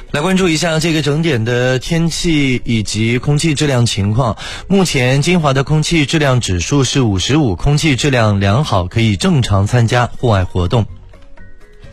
来关注一下这个整点的天气以及空气质量情况。目前金华的空气质量指数是55，空气质量良好，可以正常参加户外活动。